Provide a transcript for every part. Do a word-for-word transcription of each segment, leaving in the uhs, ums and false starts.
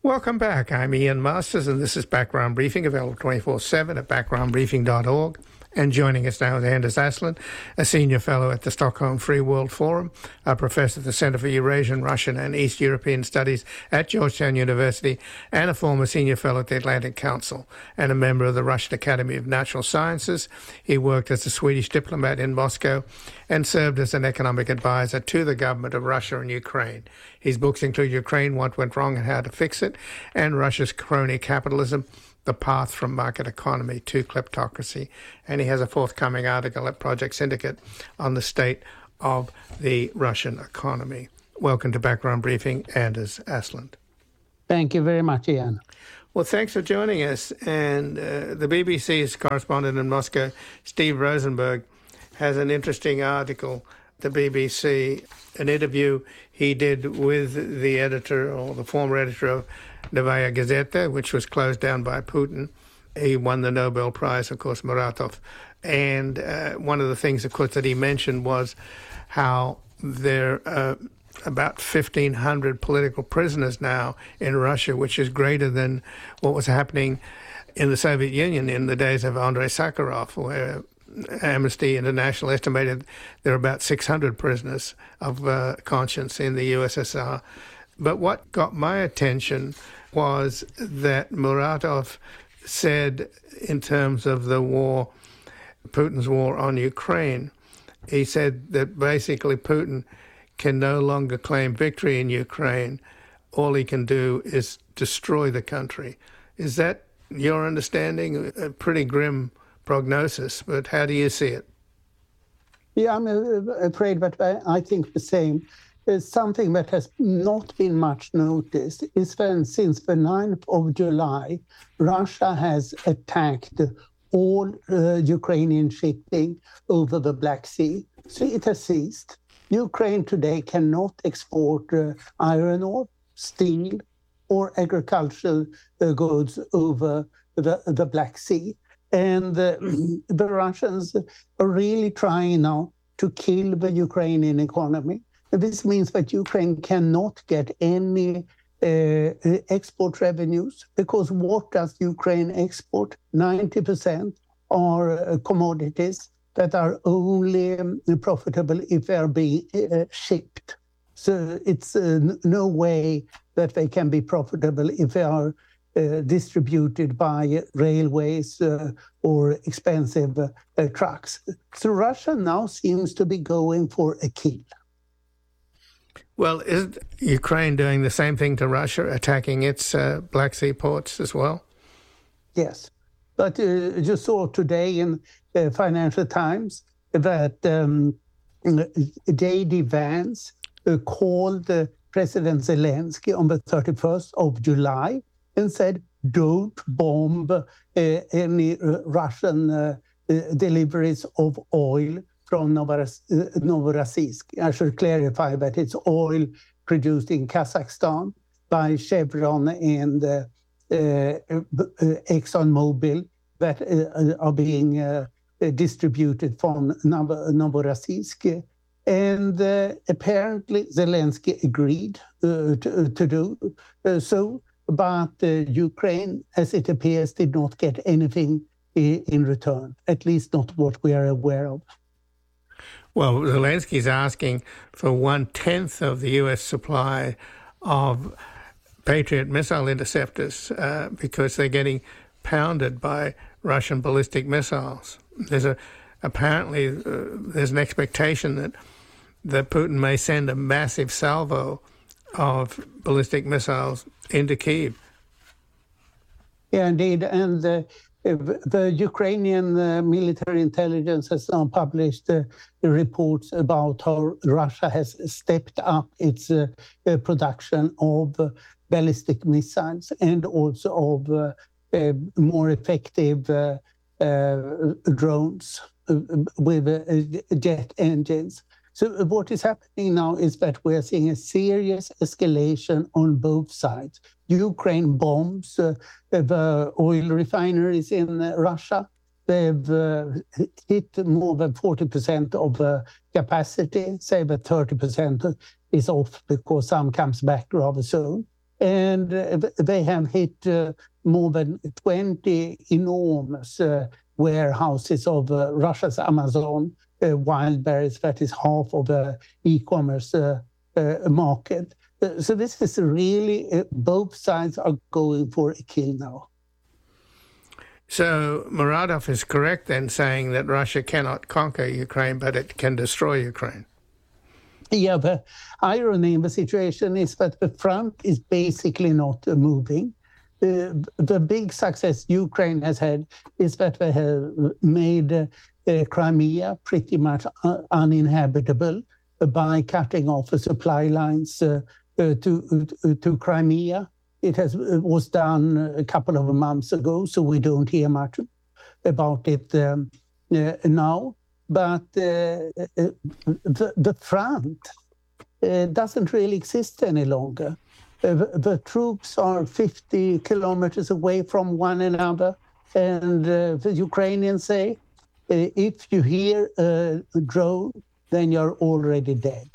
Welcome back. I'm Ian Masters, and this is Background Briefing, available twenty-four seven at background briefing dot org. And joining us now is Anders Aslund, a senior fellow at the Stockholm Free World Forum, a professor at the Center for Eurasian, Russian and East European Studies at Georgetown University, and a former senior fellow at the Atlantic Council, and a member of the Russian Academy of Natural Sciences. He worked as a Swedish diplomat in Moscow and served as an economic advisor to the government of Russia and Ukraine. His books include Ukraine, What Went Wrong and How to Fix It, and Russia's Crony Capitalism, The Path from Market Economy to Kleptocracy. And he has a forthcoming article at Project Syndicate on the state of the Russian economy. Welcome to Background Briefing, Anders Aslund. Thank you very much, Ian. Well, thanks for joining us. And uh, the B B C's correspondent in Moscow, Steve Rosenberg, has an interesting article, the B B C, an interview he did with the editor or the former editor of Novaya Gazeta, which was closed down by Putin. He won the Nobel Prize, of course, Muratov. And uh, one of the things, of course, that he mentioned was how there are about fifteen hundred political prisoners now in Russia, which is greater than what was happening in the Soviet Union in the days of Andrei Sakharov, where Amnesty International estimated there are about six hundred prisoners of uh, conscience in the U S S R. But what got my attention was that Muratov said, in terms of the war, Putin's war on Ukraine, he said that basically Putin can no longer claim victory in Ukraine. All he can do is destroy the country. Is that your understanding? A pretty grim prognosis, but how do you see it? Yeah, I'm afraid, but I think the same. Something that has not been much noticed is that since the ninth of July, Russia has attacked all uh, Ukrainian shipping over the Black Sea. So it has ceased. Ukraine today cannot export uh, iron ore, steel, or agricultural uh, goods over the, the Black Sea. And uh, the Russians are really trying now to kill the Ukrainian economy. This means that Ukraine cannot get any uh, export revenues, because what does Ukraine export? ninety percent are uh, commodities that are only um, profitable if they are being uh, shipped. So it's uh, n- no way that they can be profitable if they are uh, distributed by railways uh, or expensive uh, uh, trucks. So Russia now seems to be going for a kill. Well, is Ukraine doing the same thing to Russia, attacking its uh, Black Sea ports as well? Yes. But uh, you saw today in uh, Financial Times that um, J D Vance uh, called uh, President Zelensky on the thirty-first of July and said, don't bomb uh, any uh, Russian uh, uh, deliveries of oil from Novorossiysk. I should clarify that it's oil produced in Kazakhstan by Chevron and uh, uh, ExxonMobil that uh, are being uh, distributed from Novorossiysk. And uh, apparently Zelensky agreed uh, to, to do uh, so, but uh, Ukraine, as it appears, did not get anything in, in return, at least not what we are aware of. Well, Zelensky's asking for one-tenth of the U S supply of Patriot missile interceptors uh, because they're getting pounded by Russian ballistic missiles. There's a apparently uh, there's an expectation that that Putin may send a massive salvo of ballistic missiles into Kyiv. Yeah, indeed, and uh, the Ukrainian uh, military intelligence has now published uh, reports about how Russia has stepped up its uh, uh, production of uh, ballistic missiles and also of uh, uh, more effective uh, uh, drones uh, with uh, jet engines. So what is happening now is that we're seeing a serious escalation on both sides. Ukraine bombs uh, the oil refineries in uh, Russia. They've uh, hit more than forty percent of the capacity, say that thirty percent is off because some comes back rather soon. And uh, they have hit uh, more than twenty enormous uh, warehouses of uh, Russia's Amazon uh, wild berries. That is half of the e-commerce uh, uh, market. Uh, so this is really, uh, both sides are going for a kill now. So Muradov is correct then saying that Russia cannot conquer Ukraine, but it can destroy Ukraine. Yeah, the irony in the situation is that the front is basically not uh, moving. Uh, the big success Ukraine has had is that they have made uh, uh, Crimea pretty much un- uninhabitable by cutting off the supply lines uh, uh, to, uh, to Crimea. It has it was done a couple of months ago, so we don't hear much about it um, uh, now. But uh, the, the front uh, doesn't really exist any longer. Uh, the, the troops are fifty kilometers away from one another, and uh, the Ukrainians say, uh, if you hear a drone, then you're already dead.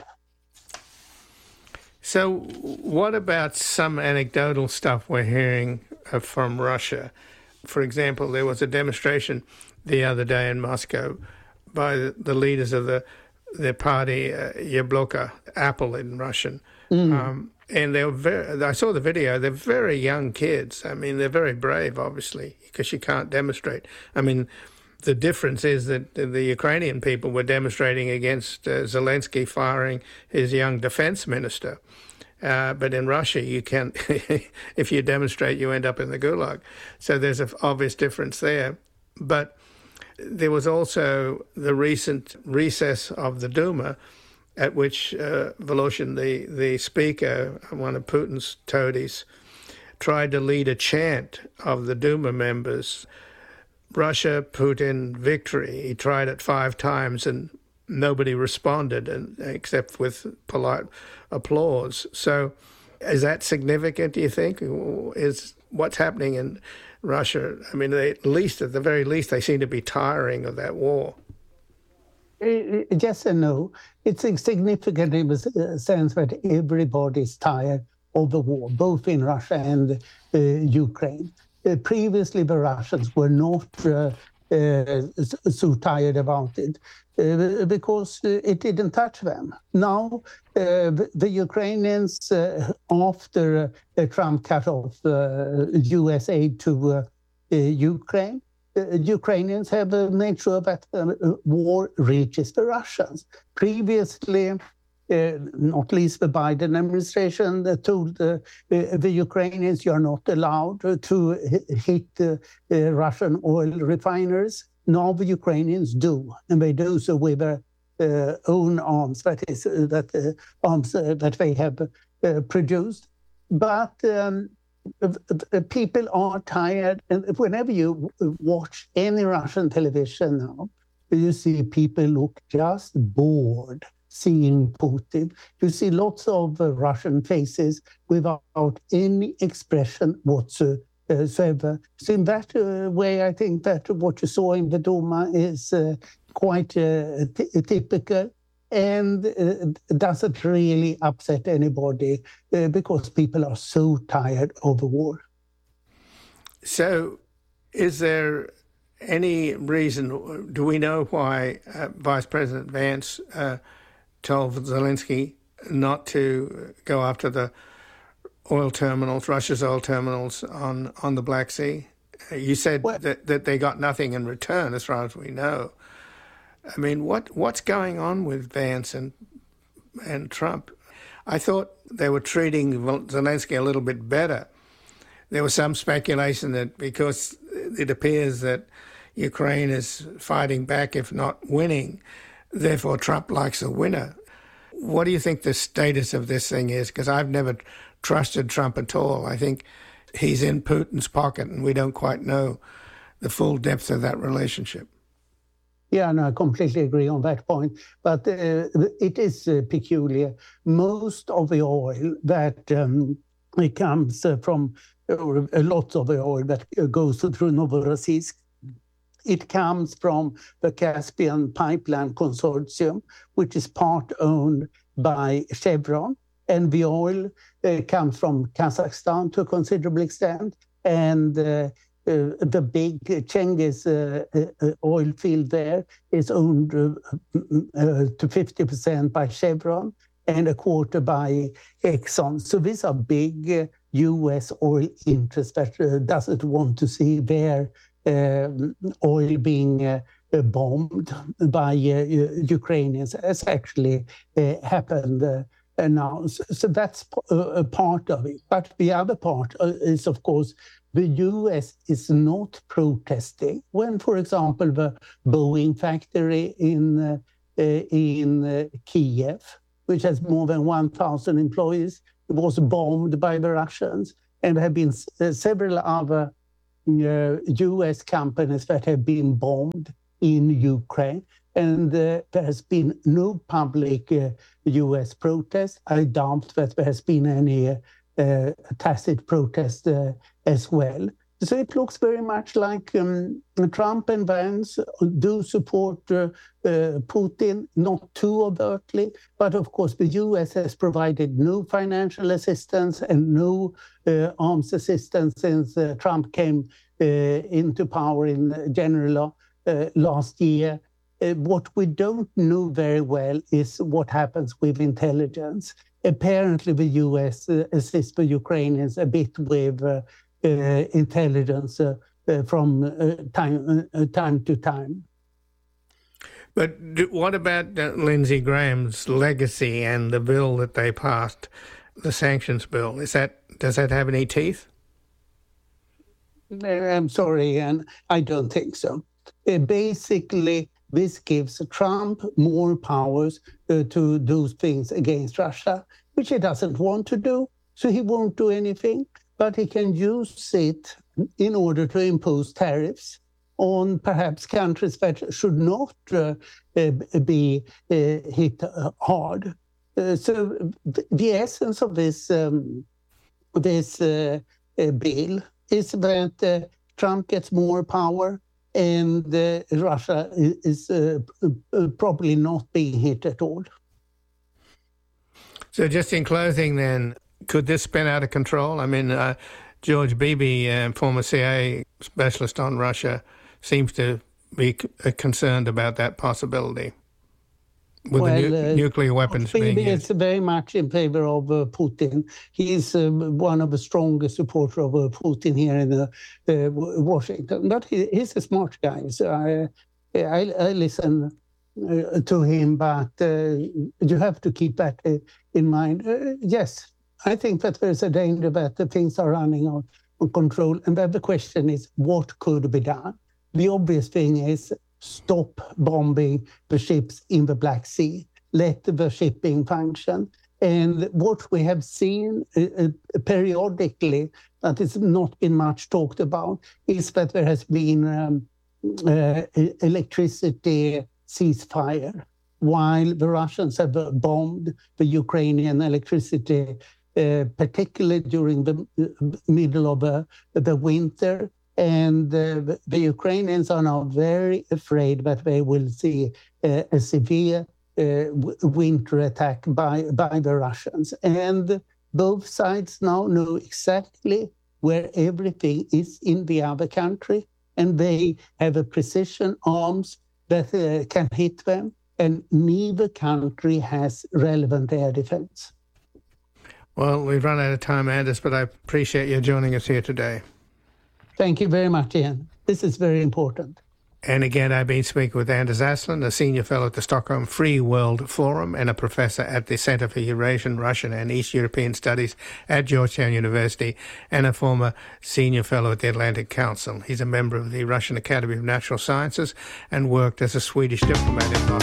So what about some anecdotal stuff we're hearing uh, from Russia? For example, there was a demonstration the other day in Moscow by the, the leaders of the their party, uh, Yabloka, Apple in Russian. Mm. Um, and they were very, I saw the video, they're very young kids. I mean, they're very brave, obviously, because you can't demonstrate. I mean, the difference is that the Ukrainian people were demonstrating against uh, Zelensky firing his young defense minister. Uh, but in Russia, you can, if you demonstrate, you end up in the gulag. So there's an obvious difference there. But there was also the recent recess of the Duma, at which uh, Voloshin, the, the speaker, one of Putin's toadies, tried to lead a chant of the Duma members, Russia, Putin, victory. He tried it five times and nobody responded, and except with polite applause. So is that significant, do you think? Is what's happening in Russia? I mean, they, at least, at the very least, they seem to be tiring of that war. Yes and no. It's significant in the sense that everybody's tired of the war, both in Russia and uh, Ukraine. Uh, previously, the Russians were not uh, uh, so tired about it uh, because uh, it didn't touch them. Now, uh, the, the Ukrainians, uh, after uh, Trump cut off uh, U S aid to uh, uh, Ukraine, uh, Ukrainians have uh, made sure that uh, war reaches the Russians. Previously, Uh, not least the Biden administration that told uh, uh, the Ukrainians you are not allowed to hit uh, uh, Russian oil refiners. Now the Ukrainians do, and they do so with their uh, own arms, that is, uh, that uh, arms uh, that they have uh, produced. But um, uh, people are tired, and whenever you watch any Russian television now, you see people look just bored seeing Putin. You see lots of uh, Russian faces without any expression whatsoever. So in that uh, way, I think that what you saw in the Duma is uh, quite uh, t- typical and uh, doesn't really upset anybody uh, because people are so tired of the war. So is there any reason, do we know why uh, Vice President Vance uh, told Zelensky not to go after the oil terminals, Russia's oil terminals on, on the Black Sea? You said well, that, that they got nothing in return, as far as we know. I mean, what what's going on with Vance and and Trump? I thought they were treating Zelensky a little bit better. There was some speculation that because it appears that Ukraine is fighting back, if not winning, therefore Trump likes a winner. What do you think the status of this thing is? Because I've never trusted Trump at all. I think he's in Putin's pocket and we don't quite know the full depth of that relationship. Yeah, no, I completely agree on that point. But uh, it is uh, peculiar. Most of the oil that um, it comes uh, from, or a lot of the oil that goes through Novorossiysk, it comes from the Caspian Pipeline Consortium, which is part owned by Chevron. And the oil uh, comes from Kazakhstan to a considerable extent. And uh, uh, the big Cengiz uh, uh, oil field there is owned uh, uh, to fifty percent by Chevron and a quarter by Exxon. So these are big uh, U S oil interests that uh, doesn't want to see their uh, oil being uh, bombed by uh, Ukrainians, as actually uh, happened uh, now. So, so that's a part of it. But the other part is, of course, the U S is not protesting when, for example, the Boeing factory in uh, in uh, Kiev, which has more than one thousand employees, was bombed by the Russians, and there have been uh, several other uh, U S companies that have been bombed in Ukraine, and uh, there has been no public uh, U S protest. I doubt that there has been any uh, uh, tacit protest uh, as well. So it looks very much like um, Trump and Vance do support uh, uh, Putin, not too overtly, but of course the U S has provided no financial assistance and no uh, arms assistance since uh, Trump came uh, into power in January uh, last year. Uh, what we don't know very well is what happens with intelligence. Apparently the U S uh, assists the Ukrainians a bit with uh, Uh, intelligence uh, uh, from uh, time uh, time to time. But do, what about uh, Lindsey Graham's legacy and the bill that they passed, the sanctions bill? Is that does that have any teeth? I'm sorry, and I don't think so. Uh, basically, this gives Trump more powers uh, to do things against Russia, which he doesn't want to do, so he won't do anything. But he can use it in order to impose tariffs on perhaps countries that should not uh, be uh, hit hard. Uh, so the essence of this um, this uh, uh, bill is that uh, Trump gets more power and uh, Russia is uh, uh, probably not being hit at all. So just in closing then, could this spin out of control? I mean, uh, George Beebe, uh, former C I A specialist on Russia, seems to be c- concerned about that possibility with well, the nu- uh, nuclear weapons being Beebe used. is very much in favor of uh, Putin. He's uh, one of the strongest supporters of uh, Putin here in uh, uh, Washington. But he, he's a smart guy, so I, I, I listen uh, to him, but uh, you have to keep that uh, in mind. Uh, yes, I think that there's a danger that the things are running out of control. And then the question is, what could be done? The obvious thing is stop bombing the ships in the Black Sea. Let the shipping function. And what we have seen uh, periodically, that has not been much talked about, is that there has been um, uh, electricity ceasefire, while the Russians have bombed the Ukrainian electricity Uh, particularly during the middle of uh, the winter. And uh, the Ukrainians are now very afraid that they will see uh, a severe uh, winter attack by, by the Russians. And both sides now know exactly where everything is in the other country, and they have a precision arms that uh, can hit them, and neither country has relevant air defense. Well, we've run out of time, Anders, but I appreciate you joining us here today. Thank you very much, Ian. This is very important. And again, I've been speaking with Anders Aslund, a senior fellow at the Stockholm Free World Forum and a professor at the Center for Eurasian, Russian and East European Studies at Georgetown University and a former senior fellow at the Atlantic Council. He's a member of the Russian Academy of Natural Sciences and worked as a Swedish diplomat in Moscow.